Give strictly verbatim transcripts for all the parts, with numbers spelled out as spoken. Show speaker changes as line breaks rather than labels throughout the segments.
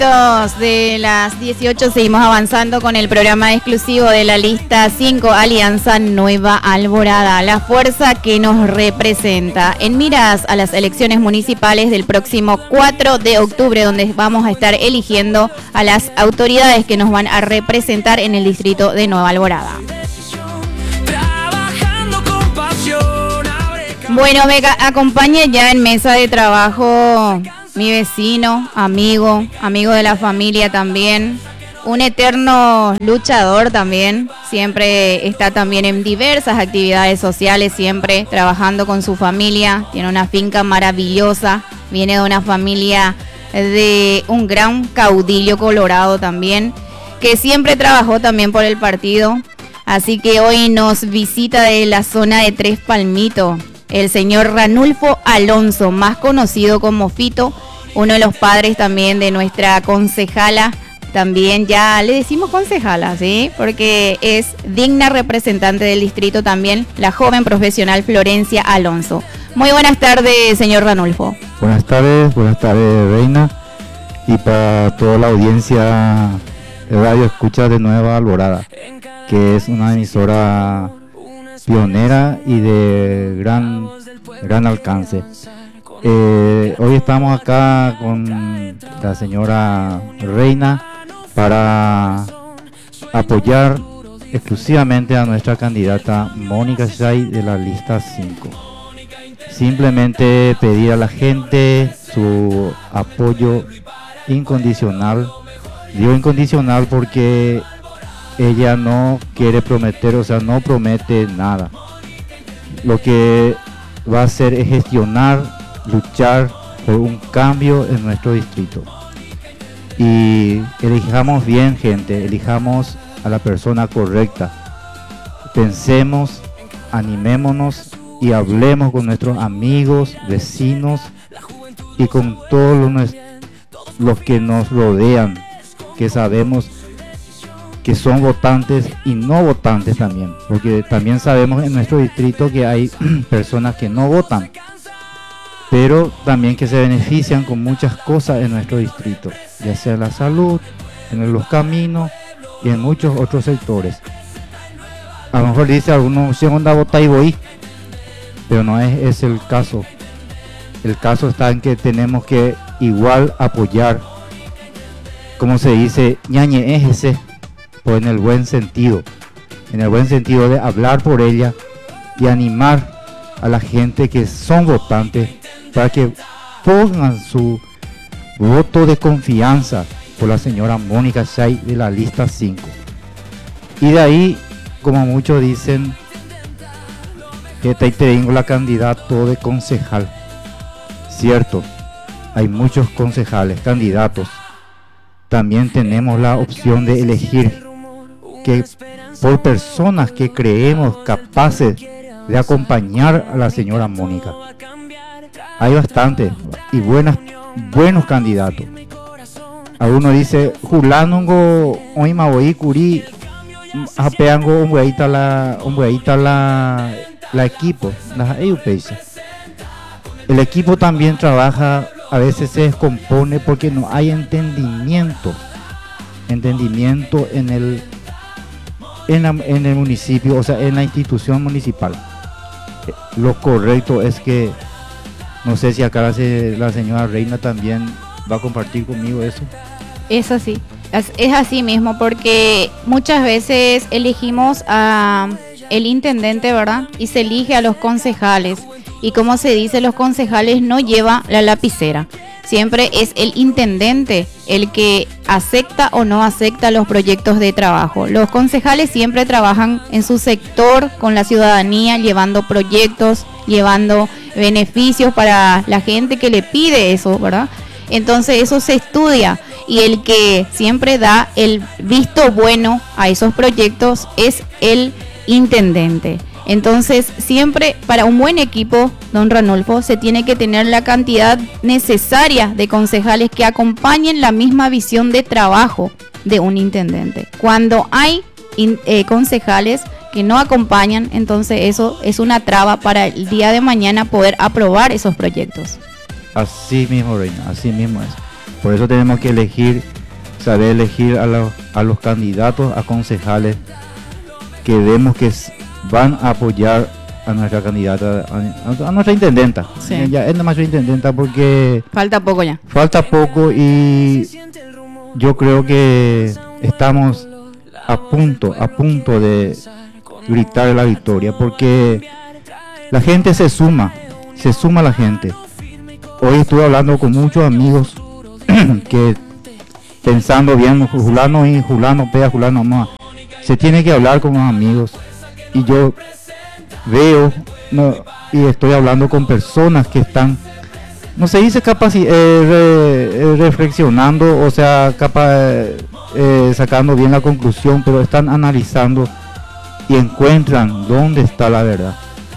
minutitos de las dieciocho seguimos avanzando con el programa exclusivo de la lista cinco, Alianza Nueva Alborada, la fuerza que nos representa. En miras a las elecciones municipales del próximo cuatro de octubre, donde vamos a estar eligiendo a las autoridades que nos van a representar en el distrito de Nueva Alborada. Bueno, me acompaña ya en mesa de trabajo mi vecino, amigo, amigo de la familia también, un eterno luchador también, siempre está también en diversas actividades sociales, siempre trabajando con su familia, tiene una finca maravillosa, viene de una familia de un gran caudillo colorado también, que siempre trabajó también por el partido, así que hoy nos visita de la zona de Tres Palmitos, el señor Ranulfo Alonso, más conocido como Fito, uno de los padres también de nuestra concejala, también ya le decimos concejala, ¿sí? Porque es digna representante del distrito también, la joven profesional Florencia Alonso. Muy buenas tardes, señor Ranulfo.
Buenas tardes, buenas tardes, Reina, y para toda la audiencia de Radio Escucha de Nueva Alborada, que es una emisora pionera y de gran gran alcance. Eh, hoy estamos acá con la señora Reina para apoyar exclusivamente a nuestra candidata Mónica Shay de la lista cinco. Simplemente pedir a la gente su apoyo incondicional. Digo incondicional porque ella no quiere prometer, o sea, no promete nada. Lo que va a hacer es gestionar, luchar por un cambio en nuestro distrito. Y elijamos bien, gente, elijamos a la persona correcta. Pensemos, animémonos y hablemos con nuestros amigos, vecinos y con todos los, los que nos rodean, que sabemos que son votantes y no votantes también, porque también sabemos en nuestro distrito que hay personas que no votan, pero también que se benefician con muchas cosas en nuestro distrito, ya sea la salud, en los caminos y en muchos otros sectores. A lo mejor dice algunos, si onda vota y voy, pero no es, es el caso. El caso está en que tenemos que igual apoyar, como se dice, ñañe es ese, pues en el buen sentido, en el buen sentido de hablar por ella y animar a la gente que son votantes para que pongan su voto de confianza por la señora Mónica Shay de la lista cinco. Y de ahí, como muchos dicen, que te tengo la candidato de concejal. Cierto, hay muchos concejales, candidatos. También tenemos la opción de elegir que por personas que creemos capaces de acompañar a la señora Mónica. Hay bastantes y buenas, buenos candidatos. Alguno dice, Julanongo, oima voy curi, apeango un hueita la, un hueita la, la equipo, las E U P S. El equipo también trabaja, a veces se descompone porque no hay entendimiento, entendimiento en el En, la, en el municipio, o sea, en la institución municipal. Lo correcto es que, no sé si acá la, la señora Reina también va a compartir conmigo eso.
Es así, es, es así mismo, porque muchas veces elegimos a el intendente, ¿verdad? Y se elige a los concejales. Y como se dice, los concejales no llevan la lapicera. Siempre es el intendente el que acepta o no acepta los proyectos de trabajo. Los concejales siempre trabajan en su sector con la ciudadanía, llevando proyectos, llevando beneficios para la gente que le pide eso, ¿verdad? Entonces eso se estudia y el que siempre da el visto bueno a esos proyectos es el intendente. Entonces, siempre para un buen equipo, don Ranulfo, se tiene que tener la cantidad necesaria de concejales que acompañen la misma visión de trabajo de un intendente. Cuando hay in, eh, concejales que no acompañan, entonces eso es una traba para el día de mañana poder aprobar esos proyectos.
Así mismo, Reina, así mismo es. Por eso tenemos que elegir, saber elegir a los, a los candidatos a concejales que vemos que van a apoyar a nuestra candidata, a, a nuestra intendenta.
Sí.
Ya es nuestra intendenta porque
Falta poco ya.
falta poco y yo creo que estamos a punto, a punto de gritar la victoria, porque la gente se suma, se suma la gente. Hoy estuve hablando con muchos amigos que pensando bien, Julano y Julano pega, Julano más, se tiene que hablar con los amigos, y yo veo no, y estoy hablando con personas que están, no se dice capaci eh, re, eh, reflexionando, o sea, capa, eh, sacando bien la conclusión, pero están analizando y encuentran dónde está la verdad.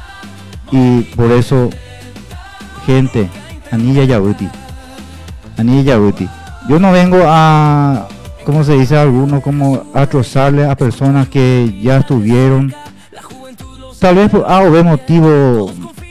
Y por eso, gente, Anilla Yabuti, Anilla Yabuti, yo no vengo a, como se dice a algunos, como a trozarle a personas que ya estuvieron, tal vez por A o B motivo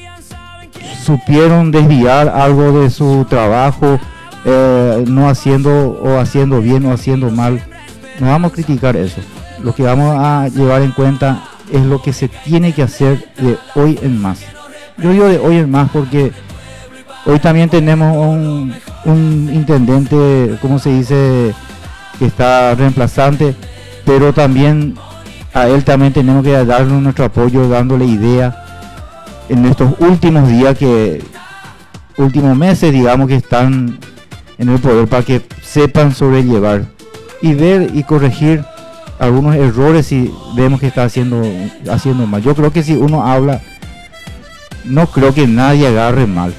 supieron desviar algo de su trabajo, eh, no haciendo o haciendo bien o haciendo mal. No vamos a criticar eso. Lo que vamos a llevar en cuenta es lo que se tiene que hacer de hoy en más. Yo digo de hoy en más porque hoy también tenemos un, un intendente, ¿cómo se dice?, que está reemplazante, pero también a él también tenemos que darle nuestro apoyo, dándole idea en estos últimos días, que últimos meses, digamos, que están en el poder, para que sepan sobrellevar y ver y corregir algunos errores si vemos que está haciendo haciendo mal. Yo creo que si uno habla, no creo que nadie agarre mal.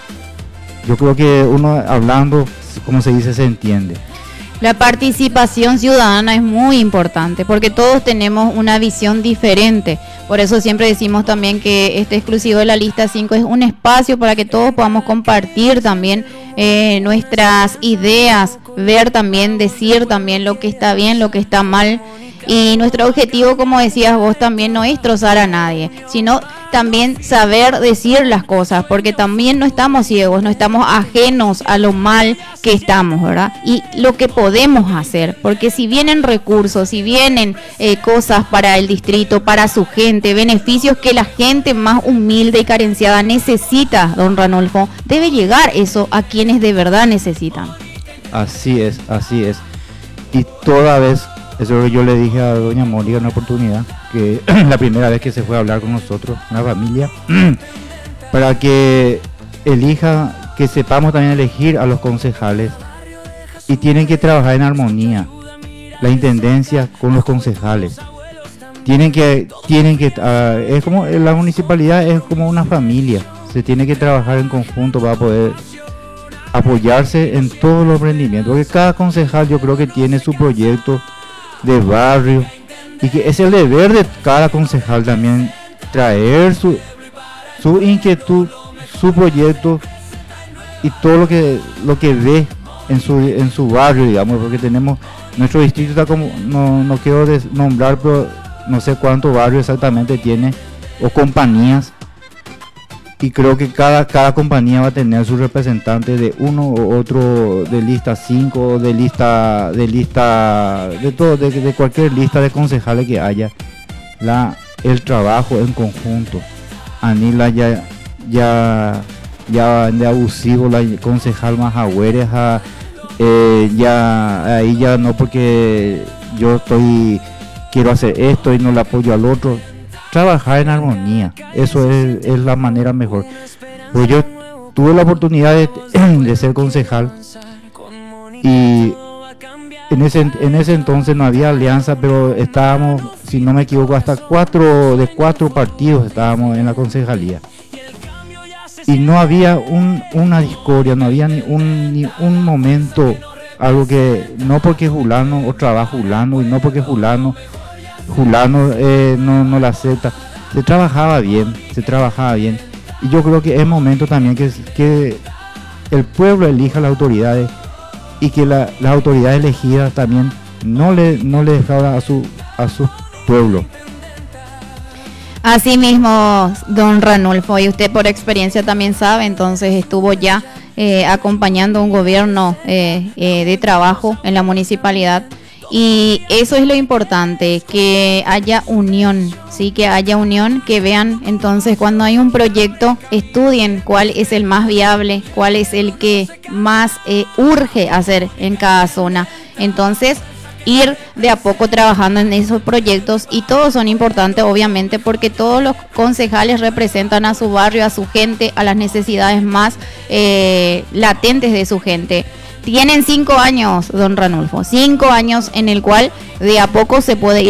Yo creo que uno hablando, como se dice, se entiende.
La participación ciudadana es muy importante porque todos tenemos una visión diferente. Por eso siempre decimos también que este exclusivo de la lista cinco es un espacio para que todos podamos compartir también eh, nuestras ideas, ver también, decir también lo que está bien, lo que está mal. Y nuestro objetivo, como decías vos, también no es trozar a nadie, sino también saber decir las cosas, porque también no estamos ciegos, no estamos ajenos a lo mal que estamos, ¿verdad? Y lo que podemos hacer, porque si vienen recursos, si vienen eh, cosas para el distrito, para su gente, beneficios que la gente más humilde y carenciada necesita, don Ranulfo, debe llegar eso a quienes de verdad necesitan.
Así es, así es. Y toda vez, eso es lo que yo le dije a doña Mónica en una oportunidad, que la primera vez que se fue a hablar con nosotros, una familia, para que elija, que sepamos también elegir a los concejales, y tienen que trabajar en armonía, la intendencia con los concejales. Tienen que, tienen que, uh, es como, la municipalidad es como una familia, se tiene que trabajar en conjunto para poder apoyarse en todos los emprendimientos, porque cada concejal yo creo que tiene su proyecto de barrio, y que es el deber de cada concejal también traer su, su inquietud, su proyecto y todo lo que lo que ve en su en su barrio, digamos, porque tenemos nuestro distrito, está como, no, no quiero nombrar, pero no sé cuántos barrios exactamente tiene, o compañías, y creo que cada, cada compañía va a tener su representante de uno u otro, de lista cinco, de lista, de lista, de todo, de, de cualquier lista de concejales que haya. La, el trabajo en conjunto. Anila ya, ya, ya de abusivo, la concejal Majagüeres, eh, ya, ahí ya no, porque yo estoy, quiero hacer esto y no le apoyo al otro. Trabajar en armonía, eso es, es la manera mejor. Pues yo tuve la oportunidad de, de ser concejal, y en ese, en ese entonces no había alianza, pero estábamos, si no me equivoco, hasta cuatro de cuatro partidos estábamos en la concejalía, y no había un, una discordia, no había ni un, ni un momento, algo que no porque Julano o trabaja Julano, y no porque Julano Julano eh, no, no la acepta. Se trabajaba bien, se trabajaba bien. Y yo creo que es momento también que, que el pueblo elija las autoridades, y que la, las autoridades elegidas también no le, no le defraudan a su, a su pueblo.
Así mismo, don Ranulfo, y usted por experiencia también sabe, entonces estuvo ya eh, acompañando un gobierno eh, eh, de trabajo en la municipalidad. Y eso es lo importante, que haya unión, sí, que haya unión, que vean entonces cuando hay un proyecto, estudien cuál es el más viable, cuál es el que más eh, urge hacer en cada zona. Entonces, ir de a poco trabajando en esos proyectos, y todos son importantes obviamente porque todos los concejales representan a su barrio, a su gente, a las necesidades más eh, latentes de su gente. Tienen cinco años, don Ranulfo, cinco años en el cual de a poco se puede ir